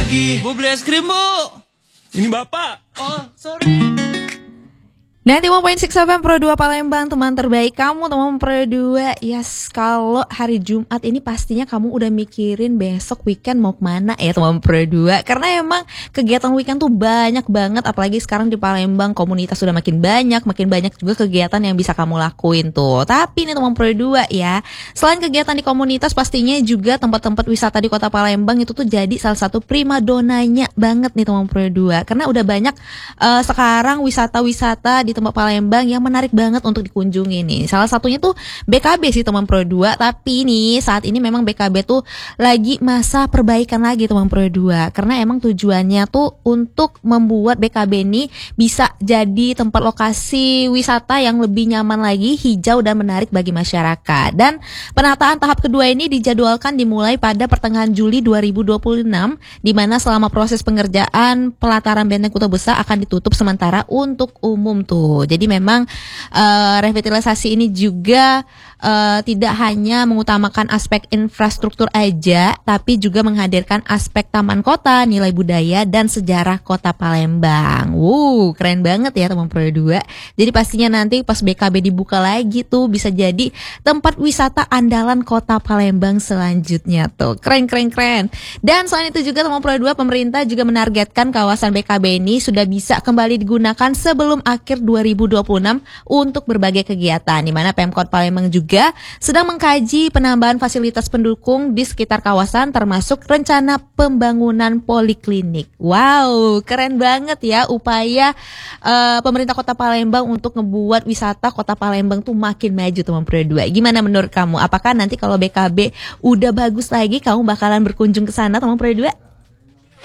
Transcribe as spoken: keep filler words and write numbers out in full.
lagi. Bu beli es krim bu. Ini bapak. Oh sorry. sembilan puluh tiga koma enam Pro dua Palembang, teman terbaik kamu, teman Pro dua. Yes, kalau hari Jumat ini pastinya kamu udah mikirin besok weekend mau kemana ya teman Pro dua. Karena emang kegiatan weekend tuh banyak banget, apalagi sekarang di Palembang komunitas sudah makin banyak, makin banyak juga kegiatan yang bisa kamu lakuin tuh. Tapi nih teman Pro dua ya, selain kegiatan di komunitas pastinya juga tempat-tempat wisata di kota Palembang itu tuh jadi salah satu primadonanya banget nih teman Pro dua. Karena udah banyak uh, sekarang wisata-wisata di tempat Palembang yang menarik banget untuk dikunjungi nih. Salah satunya tuh B K B sih teman Pro dua, tapi nih saat ini memang B K B tuh lagi masa perbaikan lagi teman Pro dua. Karena emang tujuannya tuh untuk membuat B K B ini bisa jadi tempat lokasi wisata yang lebih nyaman lagi, hijau dan menarik bagi masyarakat. Dan penataan tahap kedua ini dijadwalkan dimulai pada pertengahan Juli dua ribu dua puluh enam, di mana selama proses pengerjaan pelataran Benteng Kota Besar akan ditutup sementara untuk umum tuh. Jadi memang uh, revitalisasi ini juga uh, tidak hanya mengutamakan aspek infrastruktur aja, tapi juga menghadirkan aspek taman kota, nilai budaya dan sejarah kota Palembang. Wow, keren banget ya teman Pro dua. Jadi pastinya nanti pas B K B dibuka lagi tuh bisa jadi tempat wisata andalan kota Palembang selanjutnya tuh. Keren keren keren. Dan selain itu juga teman Pro dua, pemerintah juga menargetkan kawasan B K B ini sudah bisa kembali digunakan sebelum akhir dua ribu dua puluh enam untuk berbagai kegiatan, di mana Pemkot Palembang juga sedang mengkaji penambahan fasilitas pendukung di sekitar kawasan termasuk rencana pembangunan poliklinik. Wow, keren banget ya upaya uh, pemerintah Kota Palembang untuk ngebuat wisata Kota Palembang tuh makin maju teman Pro dua. Gimana menurut kamu? Apakah nanti kalau B K B udah bagus lagi kamu bakalan berkunjung ke sana teman Pro dua?